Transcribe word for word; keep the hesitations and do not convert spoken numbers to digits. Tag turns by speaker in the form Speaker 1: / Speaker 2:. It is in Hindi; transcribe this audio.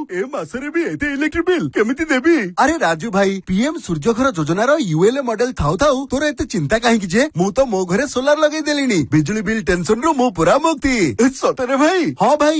Speaker 1: ए मासरे भी एते इलेक्ट्रिक बिल केमिति देबी?
Speaker 2: अरे राजू भाई पीएम सूर्यघर योजनार यूएलए मॉडेल थाउ थाउ तोर एते चिंता काहेकि जे मु तो मो घरे सोलार लगेई देलिनी बिजुली बिल टेंशन रो मु पूरा मुक्ति।
Speaker 1: सତରେ ଭାଇ?
Speaker 2: हाँ भाई